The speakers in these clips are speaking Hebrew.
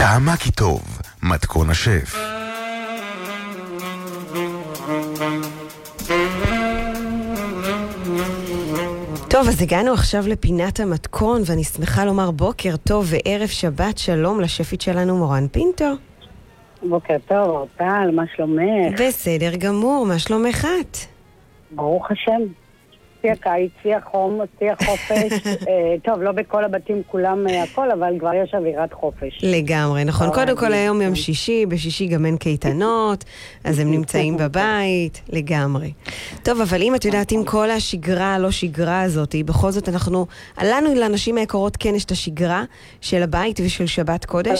טעמה כי טוב, מתכון השף. טוב, אז הגענו עכשיו לפינת המתכון, ואני שמחה לומר בוקר טוב וערב שבת שלום לשפית שלנו מורן פינטו. בוקר טוב, אורטל, מה שלומך? בסדר גמור, מה שלומך את? ברוך השם. שיא הקיץ, שיא החום, שיא החופש. טוב, לא בכל הבתים כולם הכל, אבל כבר יש אווירת חופש. לגמרי, נכון. קודם כל היום יום שישי, בשישי גם אין קייטנות, אז הם נמצאים בבית, לגמרי. טוב, אבל אם את יודעת, עם כל השגרה, לא שגרה הזאת, בכל זאת לנו לאנשים היקרות כן יש את השגרה של הבית ושל שבת קודש.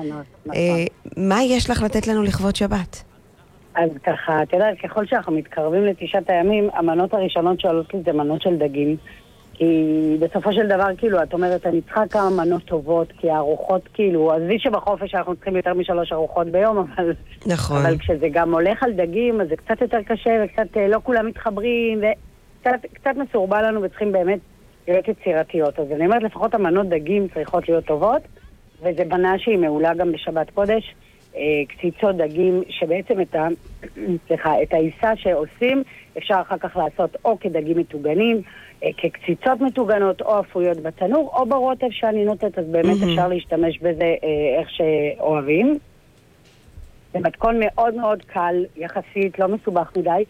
מה יש לך לתת לנו לכבוד שבת? אז ככה, אתה יודע, ככל שאנחנו מתקרבים לתשעת הימים, המנות הראשונות שעולות לי זה מנות של דגים. כי בסופו של דבר, כאילו, את אומרת, אני צריכה כמה מנות טובות, כי הארוחות, כאילו, עזבי שבחופש אנחנו צריכים יותר מ3 ארוחות ביום, אבל... נכון. אבל כשזה גם הולך על דגים, אז זה קצת יותר קשה, וקצת לא כולם מתחברים, וקצת מסורבל לנו, וצריכים באמת להיות יצירתיות. אז אני אומרת, לפחות המנות דגים צריכות להיות טובות, וזה בנה שהיא מעולה גם בשבת קודש. קציצות דגים שבעצם את העיסה שעושים אפשר אחר כך לעשות או כדגים מטוגנים, כקציצות מטוגנות או אפויות בתנור או ברוטב שאני נותנת, אז באמת אפשר להשתמש בזה איך שאוהבים. זה מתכון מאוד מאוד קל יחסית, לא מסובך מדי.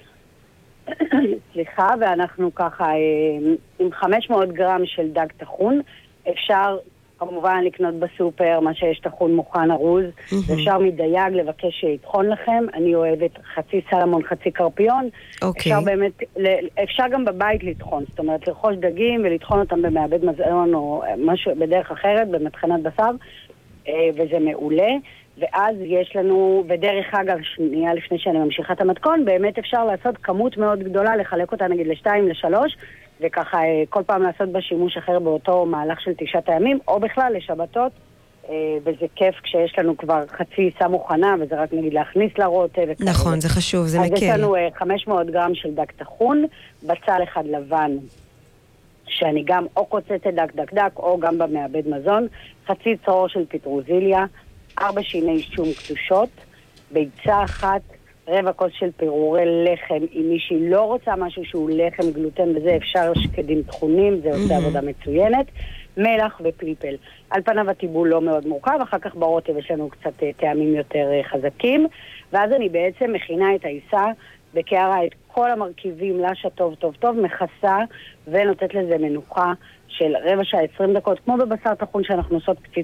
סליחה, ואנחנו ככה עם 500 גרם של דג טחון, אפשר כמובן לקנות בסופר מה שיש טחון מוכן ארוז, אפשר מדייג לבקש שיטחון לכם. אני אוהבת חצי סלמון, חצי קרפיון. אפשר באמת, אפשר גם בבית לטחון, זאת אומרת לרכוש דגים ולטחון אותם במעבד מזון או משהו בדרך אחרת, במטחנת בשר, וזה מעולה. ואז יש לנו, ודרך אגב, שנייה לפני שאני ממשיכה את המתכון, באמת אפשר לעשות כמות מאוד גדולה, לחלק אותה נגיד ל2, ל3, וככה כל פעם לעשות בה שימוש אחר באותו מהלך של תשעת הימים, או בכלל לשבתות, וזה כיף כשיש לנו כבר חצי עיסה מוכנה, וזה רק נגיד להכניס לרוטב. נכון, זה חשוב, זה מקל. אז יש לנו 500 גרם של דג טחון, בצל אחד לבן, שאני גם או קוצצת דק, או גם במעבד מזון, חצי צרור של פטרוזיליה, 4 שיני שום קטושות, ביצה אחת, רבע כוס של פירורי לחם. אם מישהי לא רוצה משהו שהוא לחם גלוטן וזה, אפשר שקדים טחונים, זה עושה עבודה מצוינת, מלח ופלפל. על פניו הטיבול לא מאוד מורכב, אחר כך ברוטב יש לנו קצת טעמים יותר חזקים, ואז אני בעצם מכינה את העיסה בקערה, את כל המרכיבים לשה טוב טוב טוב, מכסה ונותנת לזה מנוחה של רבע שעה 20 דקות, כמו בבשר טחון שאנחנו עושות